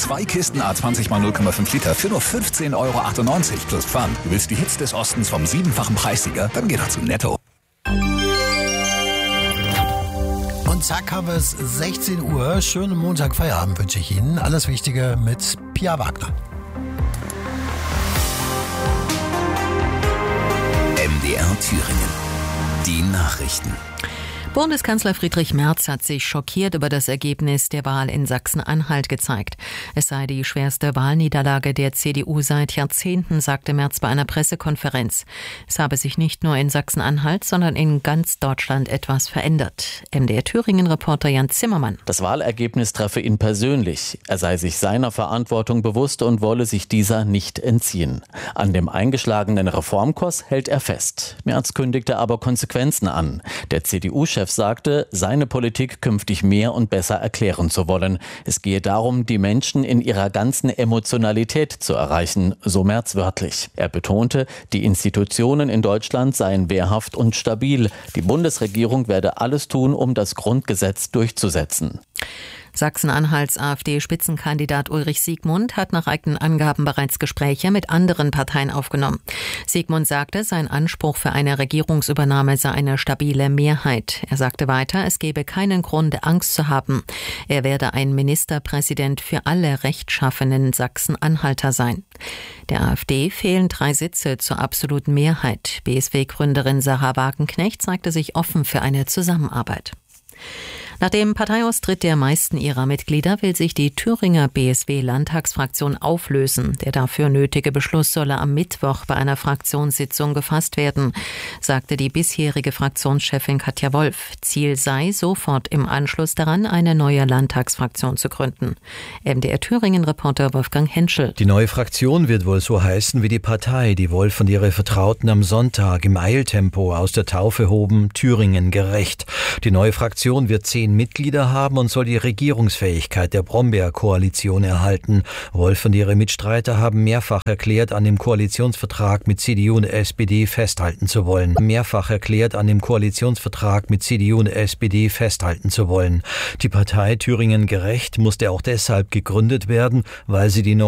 2 Kisten A20 x 0,5 Liter für nur 15,98 € plus Pfand. Du willst die Hits des Ostens vom 7-fachen Preissieger? Dann geh doch zu Netto. Und zack, haben wir es 16 Uhr. Schönen Montagfeierabend wünsche ich Ihnen. Alles Wichtige mit Pia Wagner. MDR Thüringen. Die Nachrichten. Bundeskanzler Friedrich Merz hat sich schockiert über das Ergebnis der Wahl in Sachsen-Anhalt gezeigt. Es sei die schwerste Wahlniederlage der CDU seit Jahrzehnten, sagte Merz bei einer Pressekonferenz. Es habe sich nicht nur in Sachsen-Anhalt, sondern in ganz Deutschland etwas verändert. MDR Thüringen-Reporter Jan Zimmermann. Das Wahlergebnis treffe ihn persönlich. Er sei sich seiner Verantwortung bewusst und wolle sich dieser nicht entziehen. An dem eingeschlagenen Reformkurs hält er fest. Merz kündigte aber Konsequenzen an. Der CDU-Chef sagte, seine Politik künftig mehr und besser erklären zu wollen. Es gehe darum, die Menschen in ihrer ganzen Emotionalität zu erreichen, so Merz wörtlich. Er betonte, die Institutionen in Deutschland seien wehrhaft und stabil. Die Bundesregierung werde alles tun, um das Grundgesetz durchzusetzen. Sachsen-Anhalts AfD-Spitzenkandidat Ulrich Siegmund hat nach eigenen Angaben bereits Gespräche mit anderen Parteien aufgenommen. Siegmund sagte, sein Anspruch für eine Regierungsübernahme sei eine stabile Mehrheit. Er sagte weiter, es gebe keinen Grund, Angst zu haben. Er werde ein Ministerpräsident für alle rechtschaffenen Sachsen-Anhalter sein. Der AfD fehlen 3 Sitze zur absoluten Mehrheit. BSW-Gründerin Sarah Wagenknecht zeigte sich offen für eine Zusammenarbeit. Nach dem Parteiaustritt der meisten ihrer Mitglieder will sich die Thüringer BSW-Landtagsfraktion auflösen. Der dafür nötige Beschluss solle am Mittwoch bei einer Fraktionssitzung gefasst werden, sagte die bisherige Fraktionschefin Katja Wolf. Ziel sei, sofort im Anschluss daran eine neue Landtagsfraktion zu gründen. MDR Thüringen-Reporter Wolfgang Henschel. Die neue Fraktion wird wohl so heißen wie die Partei, die Wolf und ihre Vertrauten am Sonntag im Eiltempo aus der Taufe hoben, Thüringen gerecht. Die neue Fraktion wird 10 Mitglieder haben und soll die Regierungsfähigkeit der Brombeer-Koalition erhalten. Wolf und ihre Mitstreiter haben mehrfach erklärt, an dem Koalitionsvertrag mit CDU und SPD festhalten zu wollen. Die Partei Thüringen gerecht musste auch deshalb gegründet werden, weil sie die